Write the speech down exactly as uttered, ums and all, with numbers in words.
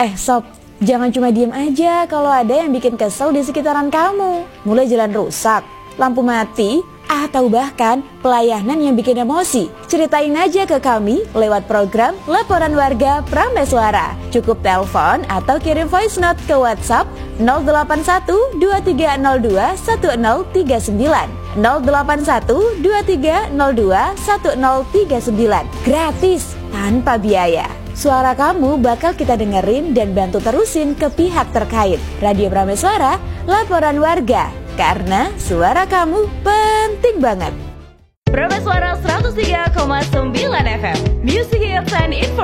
Eh sob, jangan cuma diem aja kalau ada yang bikin kesel di sekitaran kamu. Mulai jalan rusak, lampu mati, atau bahkan pelayanan yang bikin emosi. Ceritain aja ke kami lewat program Laporan Warga Prameswara. Cukup telepon atau kirim voice note ke WhatsApp nol delapan satu dua tiga nol dua satu nol tiga sembilan nol delapan satu dua tiga nol dua satu nol tiga sembilan. Gratis, tanpa biaya. Suara kamu bakal kita dengerin dan bantu terusin ke pihak terkait. Radio Prameswara, Laporan Warga. Karena suara kamu penting banget. Prameswara seratus tiga koma sembilan F M, Music Hits and Info.